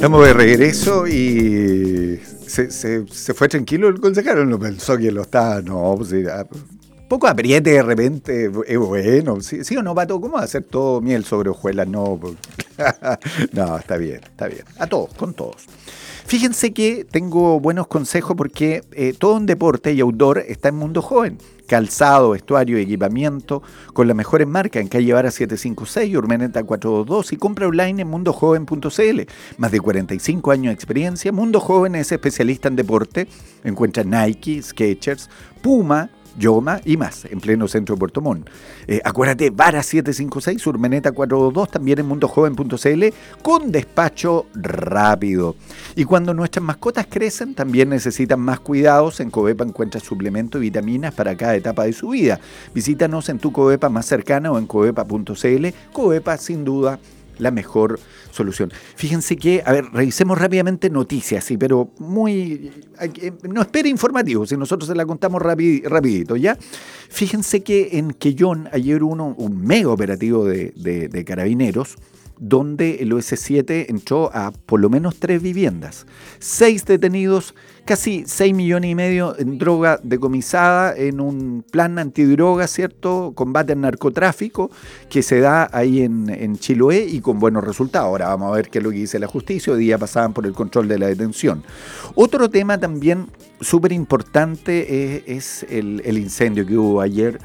Estamos de regreso y se fue tranquilo el concejal, no pensó que lo estaba, no, pues poco apriete de repente, es bueno, ¿sí o no, Pato? ¿Cómo va a hacer todo miel sobre hojuelas? No, pues, no, está bien, a todos, con todos. Fíjense que tengo buenos consejos porque todo en deporte y outdoor está en Mundo Joven. Calzado, vestuario y equipamiento con las mejores marcas en Calle Vara 756, Urmeneta 422 y compra online en mundojoven.cl. Más de 45 años de experiencia, Mundo Joven es especialista en deporte. Encuentra Nike, Skechers, Puma, Yoma y más, en pleno centro de Puerto Montt. Acuérdate, Vara 756, Urmeneta 422, también en mundojoven.cl, con despacho rápido. Y cuando nuestras mascotas crecen, también necesitan más cuidados. En Covepa encuentras suplementos y vitaminas para cada etapa de su vida. Visítanos en tu Covepa más cercana o en covepa.cl. Covepa, sin duda, la mejor solución. Fíjense que, a ver, revisemos rápidamente noticias, sí, pero muy... No espere informativo, si nosotros se la contamos rapidito, ¿ya? Fíjense que en Quellón ayer hubo un mega operativo de carabineros, donde el OS7 entró a por lo menos 3 viviendas, 6 detenidos, casi 6,5 millones en droga decomisada en un plan antidroga, ¿cierto? Combate al narcotráfico que se da ahí en Chiloé y con buenos resultados. Ahora vamos a ver qué es lo que dice la justicia. Hoy día pasaban por el control de la detención. Otro tema también súper importante es el incendio que hubo ayer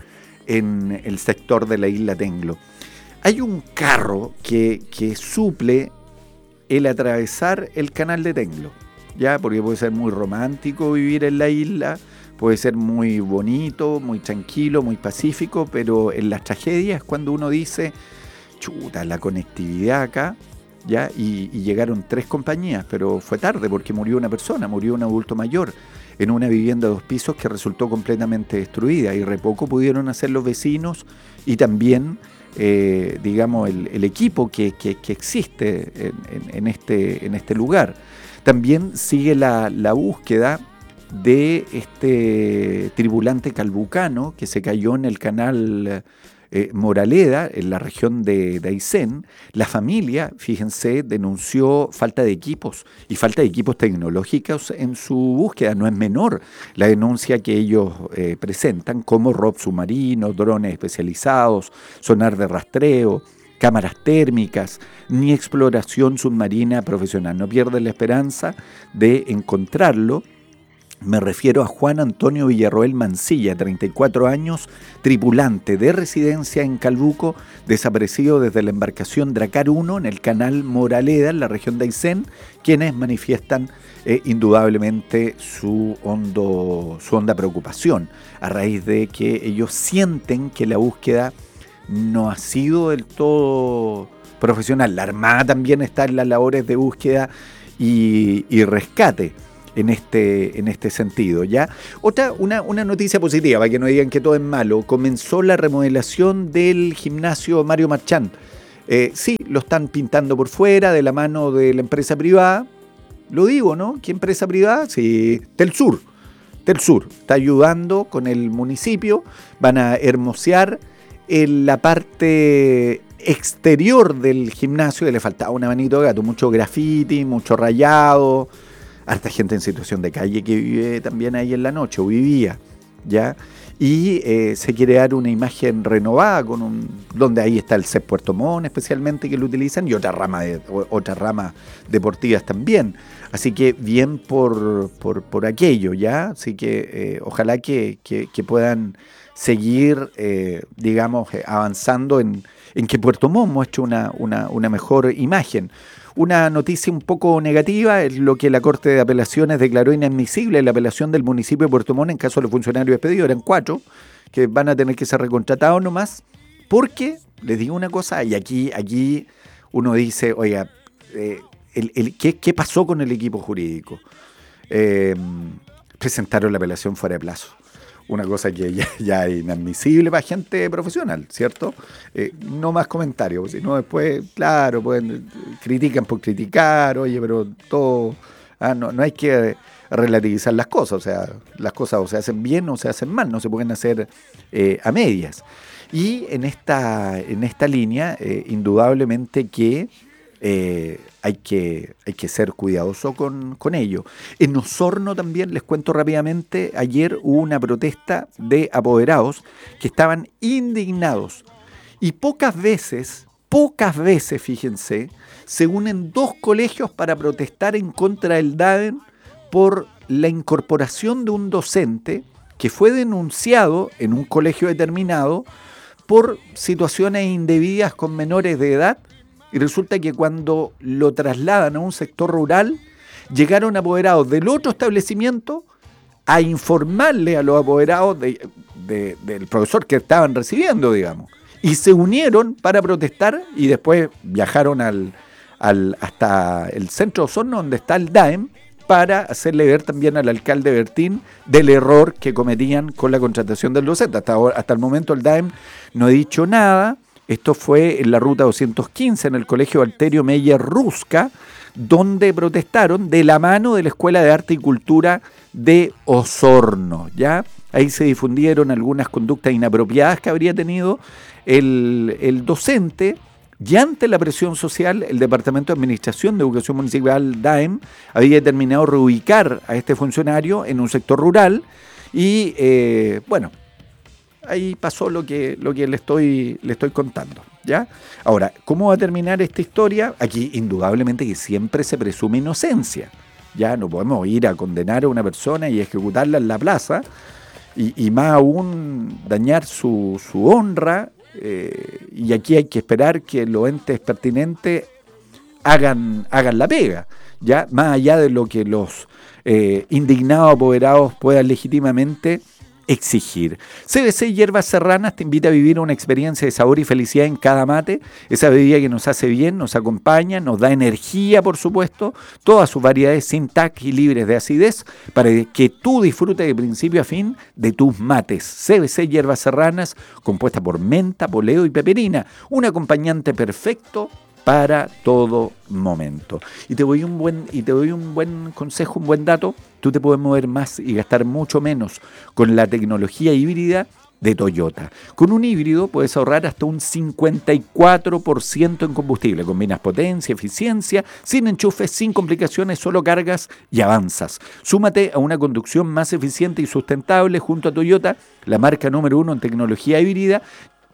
en el sector de la isla Tenglo. Hay un carro que suple el atravesar el canal de Tenglo, ¿ya? Porque puede ser muy romántico vivir en la isla, puede ser muy bonito, muy tranquilo, muy pacífico, pero en las tragedias cuando uno dice, chuta, la conectividad acá, ¿ya? Y llegaron 3 compañías, pero fue tarde porque murió una persona, murió un adulto mayor en una vivienda de 2 pisos que resultó completamente destruida y re poco pudieron hacer los vecinos y también... digamos, el equipo que existe en este lugar. También sigue la búsqueda de este tripulante calbucano que se cayó en el canal Moraleda, en la región de Aysén. La familia, fíjense, denunció falta de equipos y falta de equipos tecnológicos en su búsqueda. No es menor la denuncia que ellos presentan, como rob submarino, drones especializados, sonar de rastreo, cámaras térmicas, ni exploración submarina profesional. No pierden la esperanza de encontrarlo. Me refiero a Juan Antonio Villarroel Mancilla, 34 años, tripulante de residencia en Calbuco, desaparecido desde la embarcación Dracar 1 en el canal Moraleda, en la región de Aysén, quienes manifiestan indudablemente su honda preocupación, a raíz de que ellos sienten que la búsqueda no ha sido del todo profesional. La Armada también está en las labores de búsqueda y rescate en este sentido, ¿ya? Una noticia positiva, para que no digan que todo es malo. Comenzó la remodelación del gimnasio Mario Marchand. Sí, lo están pintando por fuera, de la mano de la empresa privada. Lo digo, ¿no? ¿Qué empresa privada? Sí, Telsur está ayudando con el municipio. Van a hermosear en la parte exterior del gimnasio, que le faltaba una manito de gato, mucho graffiti, mucho rayado, harta gente en situación de calle que vive también ahí en la noche, o vivía, ¿ya? Y se quiere dar una imagen renovada, donde ahí está el CEP Puerto Montt especialmente, que lo utilizan, y otras ramas deportivas también. Así que bien por aquello, ¿ya? Así que ojalá que puedan seguir, digamos, avanzando en que Puerto Montt muestre una mejor imagen. Una noticia un poco negativa es lo que la Corte de Apelaciones declaró inadmisible la apelación del municipio de Puerto Montt en caso de los funcionarios despedidos. Eran 4 que van a tener que ser recontratados nomás, porque, les digo una cosa, y aquí uno dice, oiga, ¿qué pasó con el equipo jurídico? Presentaron la apelación fuera de plazo. Una cosa que ya es inadmisible para gente profesional, ¿cierto? No más comentarios, sino después, claro, critican por criticar, oye, pero todo... no hay que relativizar las cosas, o sea, las cosas o se hacen bien o se hacen mal, no se pueden hacer a medias. Y en esta línea, indudablemente que hay que ser cuidadoso con ello. En Osorno también, les cuento rápidamente, ayer hubo una protesta de apoderados que estaban indignados. Y pocas veces, fíjense, se unen dos colegios para protestar en contra del DAEM por la incorporación de un docente que fue denunciado en un colegio determinado por situaciones indebidas con menores de edad, y resulta que cuando lo trasladan a un sector rural, llegaron apoderados del otro establecimiento a informarle a los apoderados del profesor que estaban recibiendo, digamos, y se unieron para protestar y después viajaron hasta el centro de Osorno, donde está el DAEM, para hacerle ver también al alcalde Bertín del error que cometían con la contratación del docente. Hasta el momento el DAEM no ha dicho nada. Esto fue en la ruta 215, en el colegio Valterio Meyer Rusca, donde protestaron de la mano de la Escuela de Arte y Cultura de Osorno, ¿ya? Ahí se difundieron algunas conductas inapropiadas que habría tenido el docente, y ante la presión social, el Departamento de Administración de Educación Municipal, DAEM, había determinado reubicar a este funcionario en un sector rural y, bueno, ahí pasó lo que le estoy contando, ¿ya? Ahora, ¿cómo va a terminar esta historia? Aquí, indudablemente, que siempre se presume inocencia, ¿ya? No podemos ir a condenar a una persona y ejecutarla en la plaza, y más aún dañar su honra. Y aquí hay que esperar que los entes pertinentes hagan la pega, ya más allá de lo que los indignados apoderados puedan legítimamente exigir. CBC Hierbas Serranas te invita a vivir una experiencia de sabor y felicidad en cada mate, esa bebida que nos hace bien, nos acompaña, nos da energía, por supuesto, todas sus variedades sin TAC y libres de acidez, para que tú disfrutes de principio a fin de tus mates. CBC Hierbas Serranas, compuesta por menta, poleo y peperina, un acompañante perfecto para todo momento. Y te doy un buen consejo, un buen dato. Tú te puedes mover más y gastar mucho menos con la tecnología híbrida de Toyota. Con un híbrido puedes ahorrar hasta un 54% en combustible. Combinas potencia, eficiencia, sin enchufes, sin complicaciones, solo cargas y avanzas. Súmate a una conducción más eficiente y sustentable junto a Toyota, la marca número 1 en tecnología híbrida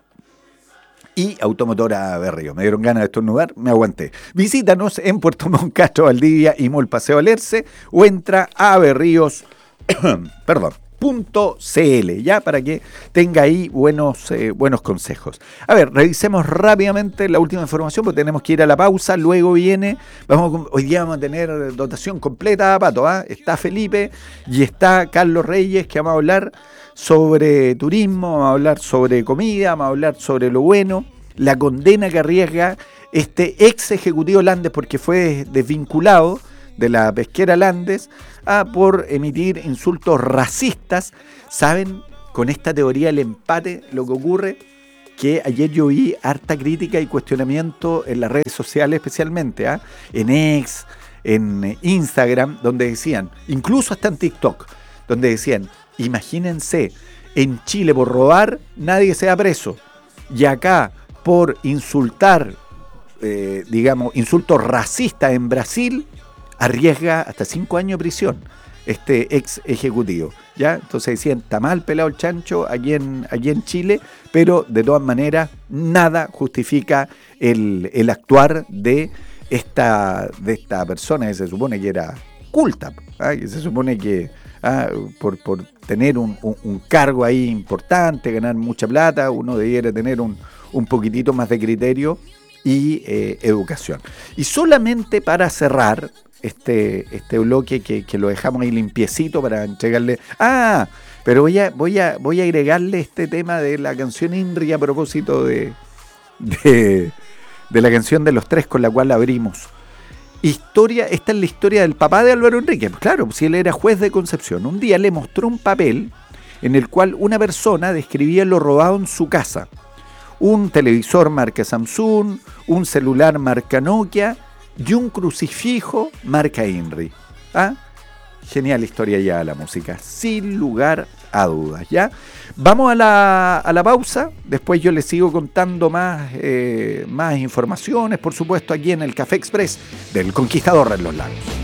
y Automotora Berrío. Me dieron ganas de estornudar, me aguanté. Visítanos en Puerto Montt, Castro, Valdivia y Mall Paseo Alerce, o entra a berríos, .cl, ya, para que tenga ahí buenos consejos. A ver, revisemos rápidamente la última información, porque tenemos que ir a la pausa. Luego viene, hoy día vamos a tener dotación completa, Pato, ¿ah? Está Felipe y está Carlos Reyes, que vamos a hablar sobre turismo, vamos a hablar sobre comida, vamos a hablar sobre lo bueno, la condena que arriesga este ex ejecutivo Landes, porque fue desvinculado de la pesquera Landes por emitir insultos racistas. ¿Saben? Con esta teoría del empate, lo que ocurre, que ayer yo vi harta crítica y cuestionamiento en las redes sociales, especialmente en X, en Instagram, donde decían, incluso hasta en TikTok, donde decían, imagínense, en Chile por robar nadie se da preso, y acá por insultar, insultos racistas en Brasil, arriesga hasta 5 años de prisión este ex ejecutivo, ¿ya? Entonces decían, está mal pelado el chancho allí en Chile, pero de todas maneras nada justifica el actuar de esta persona que se supone que era culta, que se supone que por tener un cargo ahí importante, ganar mucha plata, uno debiera tener un poquitito más de criterio y educación. Y solamente para cerrar este bloque que lo dejamos ahí limpiecito para entregarle... pero voy a agregarle este tema de la canción INRI a propósito de la canción de los tres con la cual abrimos. Esta es la historia del papá de Álvaro Enrique. Claro, si él era juez de Concepción, un día le mostró un papel en el cual una persona describía lo robado en su casa. Un televisor marca Samsung, un celular marca Nokia y un crucifijo marca INRI. Genial historia ya la música, sin lugar a dudas, ¿ya? Vamos a la pausa, después yo les sigo contando más informaciones, por supuesto, aquí en el Café Express del Conquistador en Los Lagos.